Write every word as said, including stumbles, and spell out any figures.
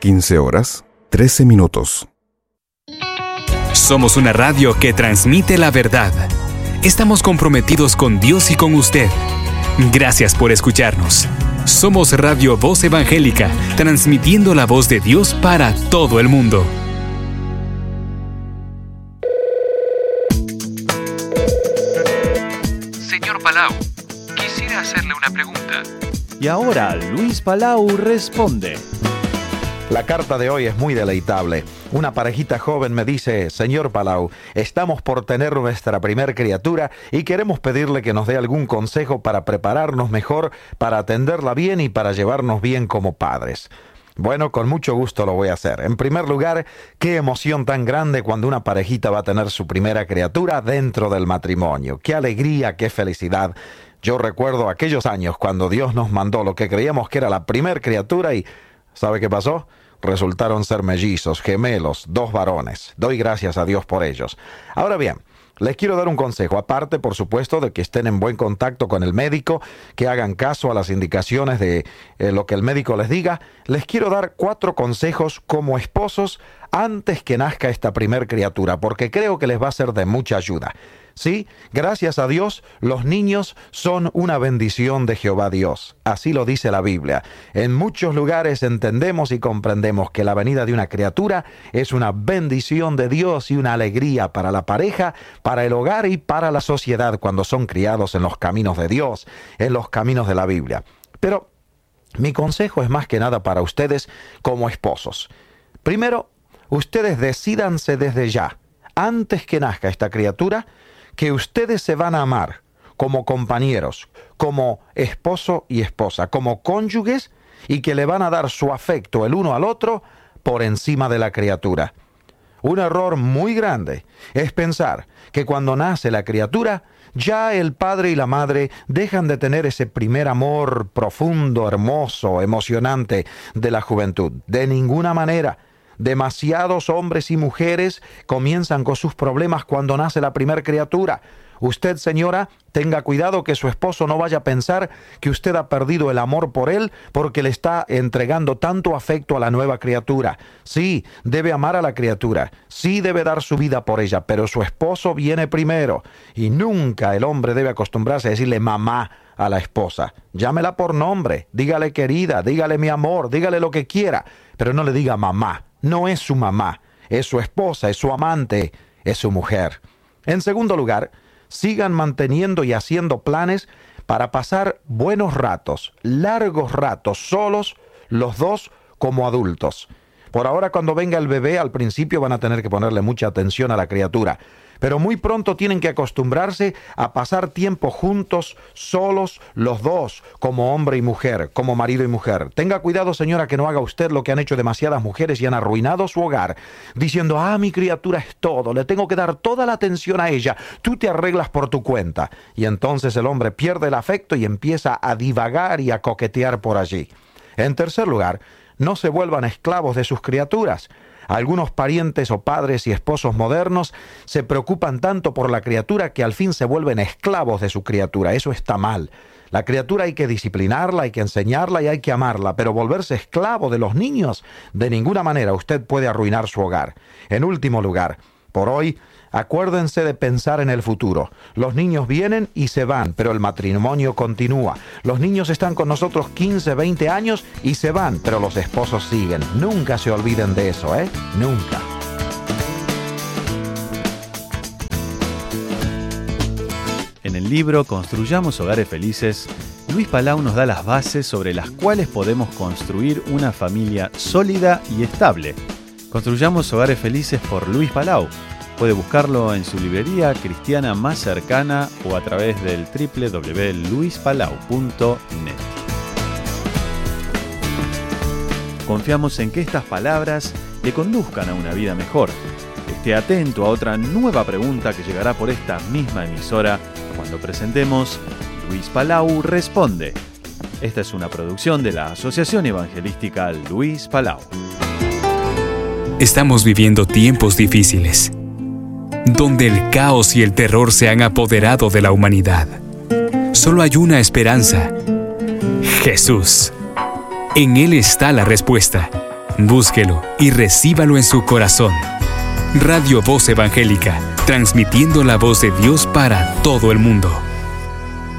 quince horas, trece minutos. Somos una radio que transmite la verdad. Estamos comprometidos con Dios y con usted. Gracias por escucharnos. Somos Radio Voz Evangélica, transmitiendo la voz de Dios para todo el mundo. Señor Palau, quisiera hacerle una pregunta. Y ahora Luis Palau responde. La carta de hoy es muy deleitable. Una parejita joven me dice: Señor Palau, estamos por tener nuestra primer criatura y queremos pedirle que nos dé algún consejo para prepararnos mejor, para atenderla bien y para llevarnos bien como padres. Bueno, con mucho gusto lo voy a hacer. En primer lugar, qué emoción tan grande cuando una parejita va a tener su primera criatura dentro del matrimonio. Qué alegría, qué felicidad. Yo recuerdo aquellos años cuando Dios nos mandó lo que creíamos que era la primer criatura y ¿sabe qué pasó? Resultaron ser mellizos, gemelos, dos varones. Doy gracias a Dios por ellos. Ahora bien, les quiero dar un consejo, aparte, por supuesto, de que estén en buen contacto con el médico, que hagan caso a las indicaciones de eh, lo que el médico les diga. Les quiero dar cuatro consejos como esposos antes que nazca esta primer criatura, porque creo que les va a ser de mucha ayuda. Sí, gracias a Dios, los niños son una bendición de Jehová Dios. Así lo dice la Biblia. En muchos lugares entendemos y comprendemos que la venida de una criatura es una bendición de Dios y una alegría para la pareja, para el hogar y para la sociedad cuando son criados en los caminos de Dios, en los caminos de la Biblia. Pero mi consejo es más que nada para ustedes como esposos. Primero, ustedes decídanse desde ya, antes que nazca esta criatura, que ustedes se van a amar como compañeros, como esposo y esposa, como cónyuges, y que le van a dar su afecto el uno al otro por encima de la criatura. Un error muy grande es pensar que cuando nace la criatura, ya el padre y la madre dejan de tener ese primer amor profundo, hermoso, emocionante de la juventud. De ninguna manera. Demasiados hombres y mujeres comienzan con sus problemas cuando nace la primer criatura. Usted, señora, tenga cuidado que su esposo no vaya a pensar que usted ha perdido el amor por él porque le está entregando tanto afecto a la nueva criatura. Sí, debe amar a la criatura, sí debe dar su vida por ella, pero su esposo viene primero. Y nunca el hombre debe acostumbrarse a decirle mamá a la esposa. Llámela por nombre, dígale querida, dígale mi amor, dígale lo que quiera, pero no le diga mamá. No es su mamá, es su esposa, es su amante, es su mujer. En segundo lugar, sigan manteniendo y haciendo planes para pasar buenos ratos, largos ratos, solos, los dos como adultos. Por ahora, cuando venga el bebé, al principio van a tener que ponerle mucha atención a la criatura, pero muy pronto tienen que acostumbrarse a pasar tiempo juntos, solos, los dos, como hombre y mujer, como marido y mujer. Tenga cuidado, señora, que no haga usted lo que han hecho demasiadas mujeres y han arruinado su hogar, diciendo: ah, mi criatura es todo, le tengo que dar toda la atención a ella, tú te arreglas por tu cuenta. Y entonces el hombre pierde el afecto y empieza a divagar y a coquetear por allí. En tercer lugar, no se vuelvan esclavos de sus criaturas. Algunos parientes o padres y esposos modernos se preocupan tanto por la criatura que al fin se vuelven esclavos de su criatura. Eso está mal. La criatura hay que disciplinarla, hay que enseñarla y hay que amarla, pero volverse esclavo de los niños, de ninguna manera. Usted puede arruinar su hogar. En último lugar, por hoy, acuérdense de pensar en el futuro. Los niños vienen y se van, pero el matrimonio continúa. Los niños están con nosotros quince, veinte años y se van, pero los esposos siguen. Nunca se olviden de eso, ¿eh? Nunca. En el libro Construyamos Hogares Felices, Luis Palau nos da las bases sobre las cuales podemos construir una familia sólida y estable. Construyamos Hogares Felices por Luis Palau. Puede buscarlo en su librería cristiana más cercana o a través del doble u doble u doble u punto luis palau punto net. Confiamos en que estas palabras le conduzcan a una vida mejor. Esté atento a otra nueva pregunta que llegará por esta misma emisora cuando presentemos Luis Palau Responde. Esta es una producción de la Asociación Evangelística Luis Palau. Estamos viviendo tiempos difíciles, donde el caos y el terror se han apoderado de la humanidad. Solo hay una esperanza: Jesús. En Él está la respuesta. Búsquelo y recíbalo en su corazón. Radio Voz Evangélica, transmitiendo la voz de Dios para todo el mundo.